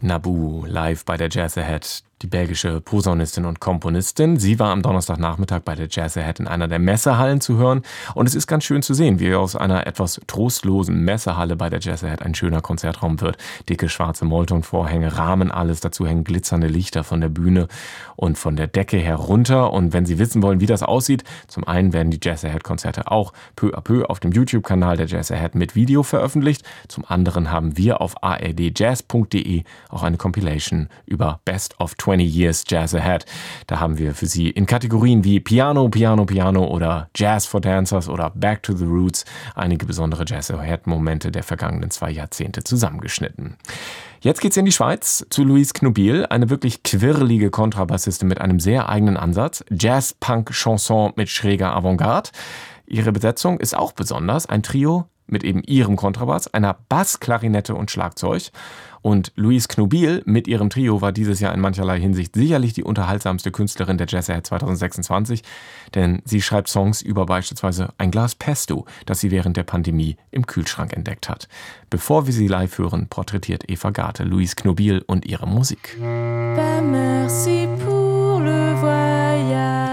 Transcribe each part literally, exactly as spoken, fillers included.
Naboo live bei der Jazz Ahead. Die belgische Posaunistin und Komponistin. Sie war am Donnerstagnachmittag bei der Jazz Ahead in einer der Messehallen zu hören. Und es ist ganz schön zu sehen, wie aus einer etwas trostlosen Messehalle bei der Jazz Ahead ein schöner Konzertraum wird. Dicke schwarze Moltonvorhänge rahmen alles. Dazu hängen glitzernde Lichter von der Bühne und von der Decke herunter. Und wenn Sie wissen wollen, wie das aussieht, zum einen werden die Jazz Ahead Konzerte auch peu à peu auf dem YouTube-Kanal der Jazz Ahead mit Video veröffentlicht. Zum anderen haben wir auf a r d jazz punkt d e auch eine Compilation über Best of twenty Years Jazz Ahead. Da haben wir für Sie in Kategorien wie Piano, Piano, Piano oder Jazz for Dancers oder Back to the Roots einige besondere Jazz Ahead-Momente der vergangenen zwei Jahrzehnte zusammengeschnitten. Jetzt geht's in die Schweiz zu Louise Knobil, eine wirklich quirlige Kontrabassistin mit einem sehr eigenen Ansatz. Jazz, Punk, Chanson mit schräger Avantgarde. Ihre Besetzung ist auch besonders. Ein Trio mit eben ihrem Kontrabass, einer Bass, Klarinette und Schlagzeug. Und Louise Knobil mit ihrem Trio war dieses Jahr in mancherlei Hinsicht sicherlich die unterhaltsamste Künstlerin der Jazz Ahead zwanzig sechsundzwanzig, denn sie schreibt Songs über beispielsweise ein Glas Pesto, das sie während der Pandemie im Kühlschrank entdeckt hat. Bevor wir sie live hören, porträtiert Eva Garte Louise Knobil und ihre Musik. Merci pour le voyage.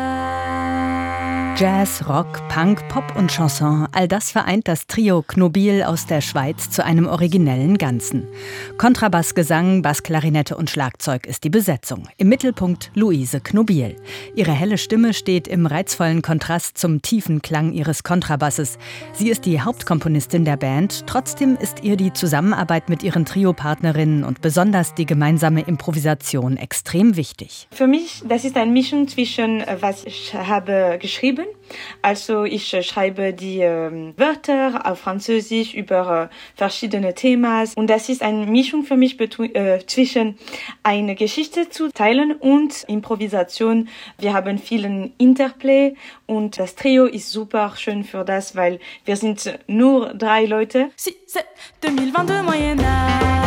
Jazz, Rock, Punk, Pop und Chanson, all das vereint das Trio Knobil aus der Schweiz zu einem originellen Ganzen. Kontrabass, Gesang, Bassklarinette und Schlagzeug ist die Besetzung. Im Mittelpunkt Louise Knobil. Ihre helle Stimme steht im reizvollen Kontrast zum tiefen Klang ihres Kontrabasses. Sie ist die Hauptkomponistin der Band, trotzdem ist ihr die Zusammenarbeit mit ihren Trio-Partnerinnen und besonders die gemeinsame Improvisation extrem wichtig. Für mich, das ist eine Mischung zwischen, was ich habe geschrieben. Also ich äh, schreibe die äh, Wörter auf Französisch über äh, verschiedene Themen und das ist eine Mischung für mich betu- äh, zwischen eine Geschichte zu teilen und Improvisation. Wir haben vielen Interplay und das Trio ist super schön für das, weil wir sind nur drei Leute. Si, c'est zweitausendzweiundzwanzig Moyen Âge.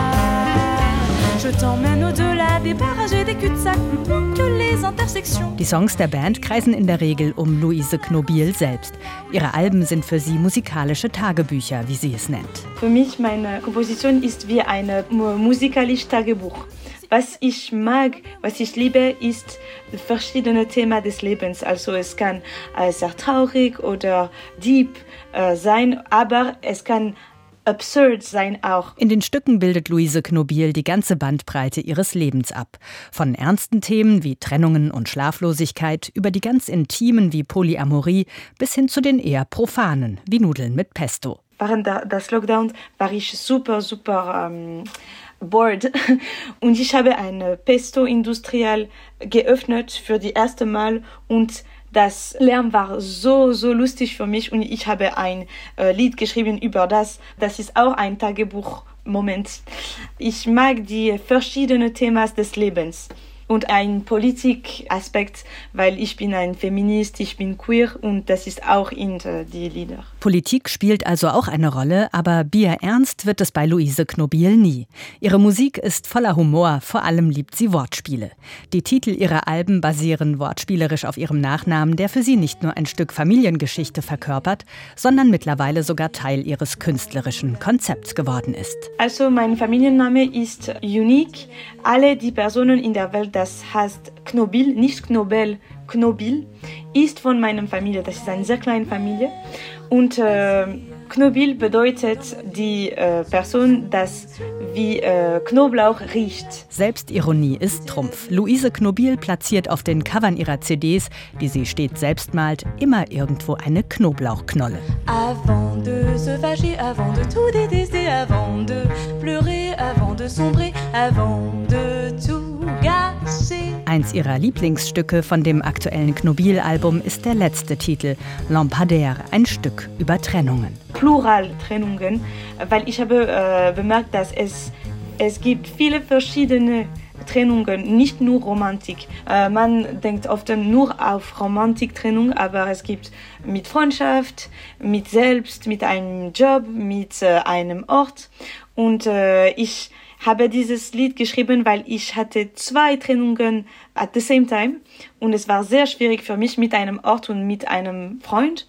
Je t'emmène au-delà des barrages et des cul-de-sac, que les intersections. Die Songs der Band kreisen in der Regel um Louise Knobil selbst. Ihre Alben sind für sie musikalische Tagebücher, wie sie es nennt. Für mich, meine Komposition ist wie ein musikalisches Tagebuch. Was ich mag, was ich liebe, ist verschiedene Themen des Lebens. Also es kann äh, sehr traurig oder deep äh, sein, aber es kann absurd sein auch. In den Stücken bildet Louise Knobil die ganze Bandbreite ihres Lebens ab. Von ernsten Themen wie Trennungen und Schlaflosigkeit über die ganz intimen wie Polyamorie bis hin zu den eher profanen wie Nudeln mit Pesto. Während des Lockdowns war ich super, super ähm, bored und ich habe eine Pesto industriell geöffnet für die erste Mal und das Lärm war so, so lustig für mich und ich habe ein äh, Lied geschrieben über das. Das ist auch ein Tagebuchmoment. Ich mag die verschiedenen Themen des Lebens und ein Politikaspekt, weil ich bin ein Feminist, ich bin queer und das ist auch in äh, die Lieder. Politik spielt also auch eine Rolle, aber bierernst wird es bei Louise Knobil nie. Ihre Musik ist voller Humor, vor allem liebt sie Wortspiele. Die Titel ihrer Alben basieren wortspielerisch auf ihrem Nachnamen, der für sie nicht nur ein Stück Familiengeschichte verkörpert, sondern mittlerweile sogar Teil ihres künstlerischen Konzepts geworden ist. Also mein Familienname ist unique. Alle die Personen in der Welt, das heißt Knobil, nicht Knobel, Knobil, ist von meiner Familie. Das ist eine sehr kleine Familie. Und äh, Knobil bedeutet die äh, Person, das wie äh, Knoblauch riecht. Selbstironie ist Trumpf. Louise Knobil platziert auf den Covern ihrer C Ds, die sie stets selbst malt, immer irgendwo eine Knoblauchknolle. Avant de se fâcher, avant de tout détester, avant de pleurer, avant de sombrer, avant de tout gâcher. Eins ihrer Lieblingsstücke von dem aktuellen Knobil-Album ist der letzte Titel, Lampadaire, ein Stück über Trennungen. Plural Trennungen, weil ich habe äh, bemerkt, dass es, es gibt viele verschiedene Trennungen, nicht nur Romantik. Äh, man denkt oft nur auf Romantiktrennung, aber es gibt mit Freundschaft, mit selbst, mit einem Job, mit äh, einem Ort. Und äh, ich habe dieses Lied geschrieben, weil ich hatte zwei Trennungen at the same time und es war sehr schwierig für mich mit einem Ort und mit einem Freund.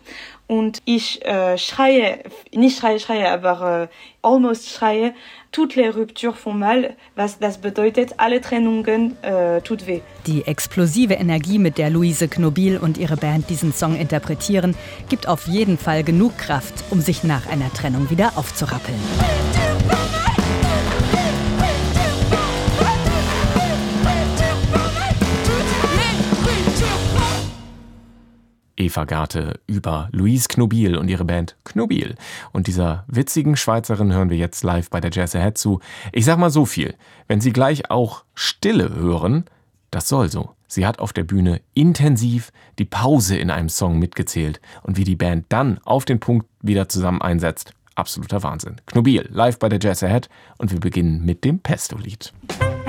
und ich äh, schreie, nicht schreie, schreie, aber äh, almost schreie, toutes les ruptures font mal, was das bedeutet, alle Trennungen äh, tut weh. Die explosive Energie, mit der Luise Knobiel und ihre Band diesen Song interpretieren, gibt auf jeden Fall genug Kraft, um sich nach einer Trennung wieder aufzurappeln. Eva Garte über Luise Knobiel und ihre Band Knobiel. Und dieser witzigen Schweizerin hören wir jetzt live bei der Jazz Ahead zu. Ich sag mal so viel, wenn Sie gleich auch Stille hören, das soll so. Sie hat auf der Bühne intensiv die Pause in einem Song mitgezählt. Und wie die Band dann auf den Punkt wieder zusammen einsetzt, absoluter Wahnsinn. Knobiel live bei der Jazz Ahead und wir beginnen mit dem Pesto-Lied.